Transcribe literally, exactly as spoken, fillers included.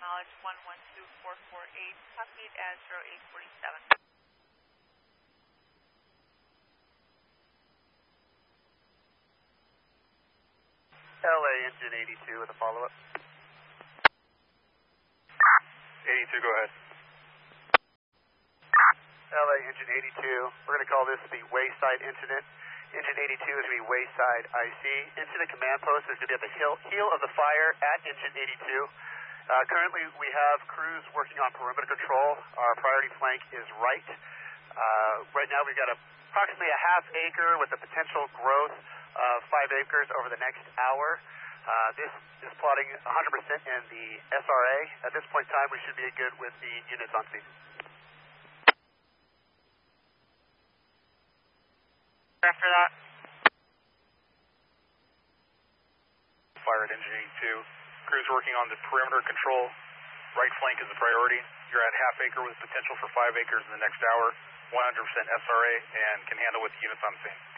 acknowledge one one two four four eight, copied as zero eight forty-seven. L A engine eighty-two with a follow-up. eighty-two, go ahead. L A engine eighty-two, we're going to call this the wayside incident. Engine eighty-two is going to be wayside I C. Incident command post is going to be at the heel, heel of the fire at engine eighty-two. Uh, currently, we have crews working on perimeter control. Our priority flank is right. Uh, right now, we've got a, approximately a half acre with the potential growth of five acres over the next hour. Uh, this is plotting one hundred percent in the S R A. At this point in time, we should be good with the units on scene. After that. Fire at engine eighty-two. Crews working on the perimeter control. Right flank is the priority. You're at half acre with potential for five acres in the next hour. one hundred percent S R A and can handle with units on scene.